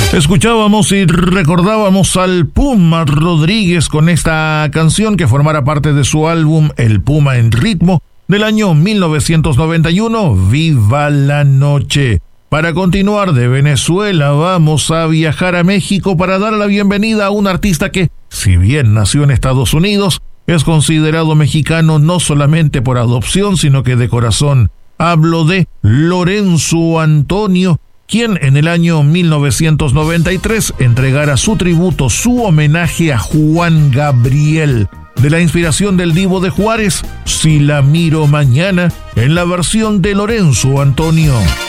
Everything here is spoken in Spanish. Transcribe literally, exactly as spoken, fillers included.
Escuchábamos y recordábamos al Puma Rodríguez con esta canción que formara parte de su álbum El Puma en Ritmo del año mil novecientos noventa y uno, Viva la Noche. Para continuar de Venezuela vamos a viajar a México para dar la bienvenida a un artista que, si bien nació en Estados Unidos, es considerado mexicano no solamente por adopción, sino que de corazón. Hablo de Lorenzo Antonio, quien en el año mil novecientos noventa y tres entregara su tributo, su homenaje a Juan Gabriel, de la inspiración del Divo de Juárez, Si la miro mañana, en la versión de Lorenzo Antonio.